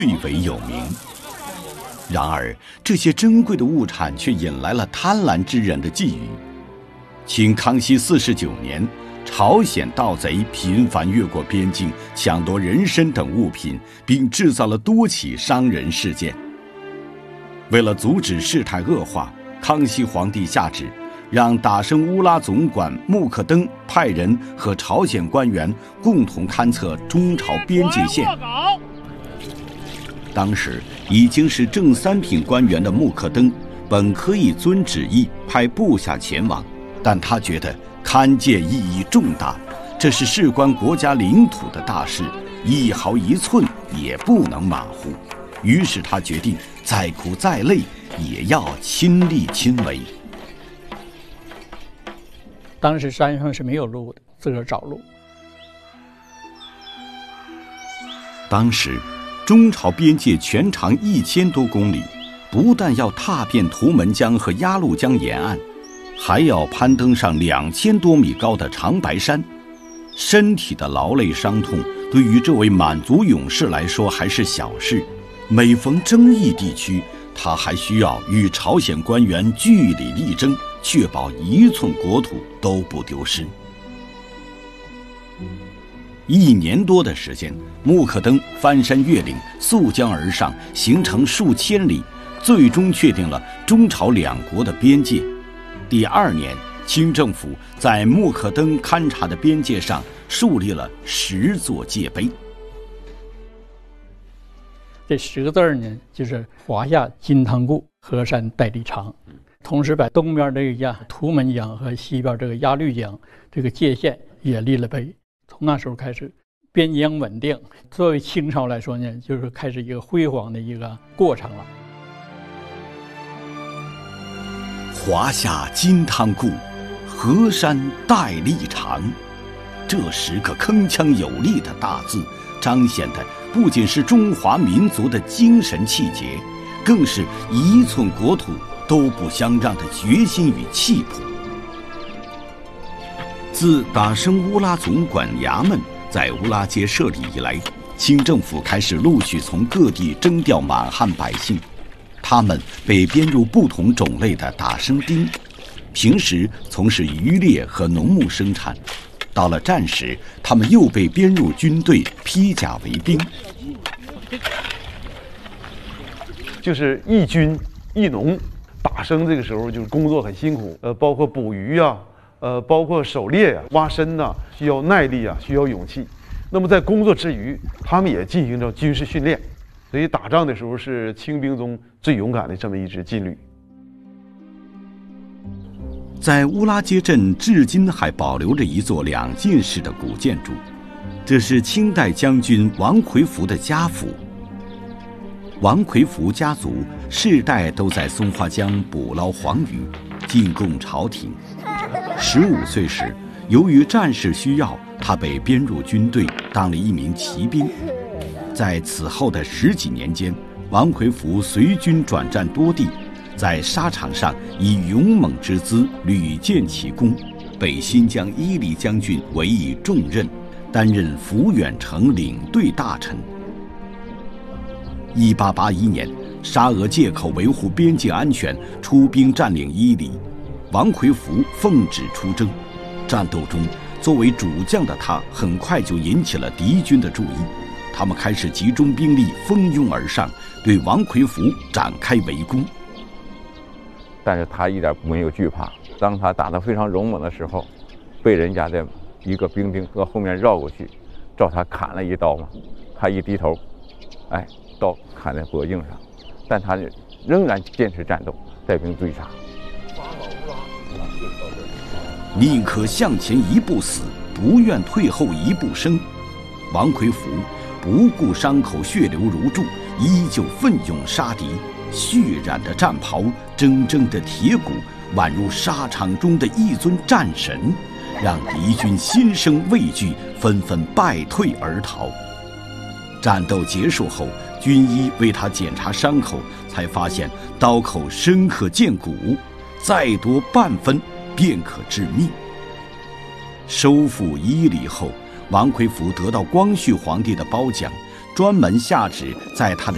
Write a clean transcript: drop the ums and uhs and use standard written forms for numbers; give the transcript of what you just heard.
最为有名。然而，这些珍贵的物产却引来了贪婪之人的觊觎。清康熙49年，朝鲜盗贼频繁越过边境，抢夺人参等物品，并制造了多起伤人事件。为了阻止事态恶化，康熙皇帝下旨，让达生乌拉总管穆克登派人和朝鲜官员共同勘测中朝边界线。当时已经是正三品官员的穆克登，本可以遵旨意派部下前往，但他觉得勘界意义重大，这是事关国家领土的大事，一毫一寸也不能马虎。于是他决定再苦再累也要亲力亲为。 当时山上是没有路的，自个儿找路。 当时中朝边界全长1000多公里，不但要踏遍图们江和鸭绿江沿岸，还要攀登上2000多米高的长白山。身体的劳累伤痛对于这位满族勇士来说还是小事，每逢争议地区，他还需要与朝鲜官员据理力争，确保1寸国土都不丢失。1年多的时间，穆克登翻山越岭，溯江而上，行程数千里，最终确定了中朝两国的边界。第2年，清政府在穆克登勘察的边界上树立了10座界碑。 这10个字呢，就是华夏金汤固，河山代理长。同时把东边这个图们江和西边这个鸭绿江这个界限也立了碑。从那时候开始，边疆稳定，作为清朝来说呢，就是开始一个辉煌的一个过程了。 华夏金汤固，河山代理长，这10个铿锵有力的大字，彰显的不仅是中华民族的精神气节，更是1寸国土都不相让的决心与气魄。自达生乌拉总管衙门在乌拉街设立以来，清政府开始陆续从各地征调满汉百姓，他们被编入不同种类的打生丁，平时从事渔猎和农牧生产，到了战时，他们又被编入军队，披甲为兵。 就是一军一农，打生这个时候就是工作很辛苦，包括捕鱼啊，包括狩猎呀、挖参呐，需要耐力啊，需要勇气。那么在工作之余，他们也进行着军事训练，所以打仗的时候是清兵中最勇敢的这么一支劲旅。 在乌拉街镇至今还保留着一座2进式的古建筑，这是清代将军王奎福的家府。王奎福家族世代都在松花江捕捞黄鱼，进贡朝廷。15岁时，由于战事需要，他被编入军队，当了一名骑兵。在此后的10几年间，王奎福随军转战多地，在沙场上以勇猛之姿屡建奇功，被新疆伊犁将军委以重任，担任抚远城领队大臣。1881年，沙俄借口维护边境安全，出兵占领伊犁，王奎福奉旨出征。战斗中，作为主将的他很快就引起了敌军的注意，他们开始集中兵力，蜂拥而上，对王奎福展开围攻。 但是他一点没有惧怕，当他打得非常勇猛的时候，被人家的一个兵丁从后面绕过去，照他砍了一刀嘛。他一低头，刀砍在脖颈上，但他仍然坚持战斗，带兵追杀。 宁可向前一步死，不愿退后一步生。王奎福不顾伤口血流如注，依旧奋勇杀敌。血染的战袍，铮铮的铁骨，宛如沙场中的一尊战神，让敌军心生畏惧，纷纷败退而逃。战斗结束后，军医为他检查伤口，才发现刀口深可见骨，再多半分便可致命。收复伊犁后，王奎福得到光绪皇帝的褒奖，专门下旨在他的